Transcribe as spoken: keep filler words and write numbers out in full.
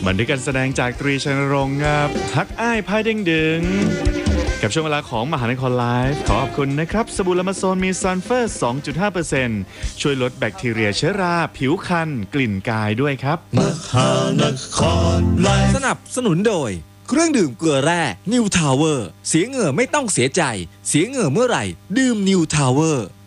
บันทึกการแสดงจากตรีชัยนรงค์ครับฮักอ้ายพายเด้งดึงกับช่วงเวลาของมหานครไลฟ์ขอขอบคุณนะครับสบู่ละมาโซนมีซัลเฟอร์ สองจุดห้าเปอร์เซ็นต์ ช่วยลดแบคทีเรียเชื้อราผิวคันกลิ่นกายด้วยครับมหานครไลฟ์สนับสนุนโดยเครื่องดื่มเกลือแร่นิวทาวเวอร์เสียเหงื่อไม่ต้องเสียใจเสียเหงื่อเมื่อไหร่ดื่มนิวทาวเวอร์